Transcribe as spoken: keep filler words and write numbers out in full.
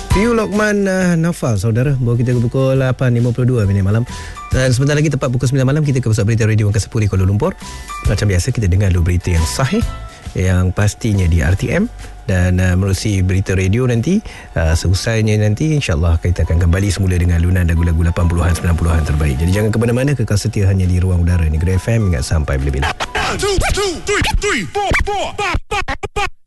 Fiu Lokman uh, Naufal, saudara, bawa kita ke pukul lapan lima puluh dua minit malam. Dan sebentar lagi tepat pukul sembilan malam kita ke Pusat Berita Radio Angkasa Puri Kuala Lumpur. Macam biasa kita dengar dulu berita yang sahih, yang pastinya di R T M. Dan uh, menerusi berita radio nanti, uh, seusainya nanti insyaAllah kita akan kembali semula dengan lunan lagu-lagu lapan puluhan sembilan puluhan terbaik. Jadi jangan ke mana-mana, kekal setia hanya di ruang udara Negeri F M hingga sampai bila-bila.